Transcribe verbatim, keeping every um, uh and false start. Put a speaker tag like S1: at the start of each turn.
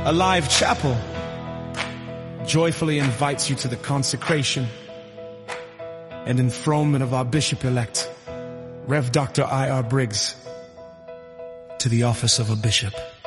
S1: Alive Chapel joyfully invites you to the consecration and enthronement of our Bishop-elect, Rev Doctor I R Briggs, to the office of a bishop.